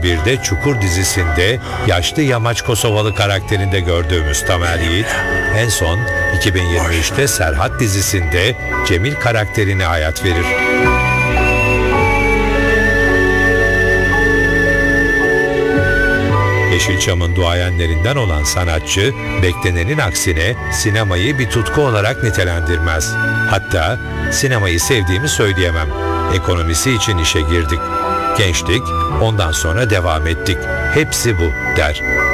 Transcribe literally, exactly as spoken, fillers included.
yirmi birde Çukur dizisinde yaşlı yamaç Kosovalı karakterinde gördüğümüz Tamer Yiğit, en son iki bin yirmi üçte Serhat dizisinde Cemil karakterine hayat verir. Yeşilçam'ın duayenlerinden olan sanatçı, beklenenin aksine sinemayı bir tutku olarak nitelendirmez. Hatta sinemayı sevdiğimi söyleyemem. Ekonomisi için işe girdik. Gençlik, ondan sonra devam ettik. Hepsi bu der.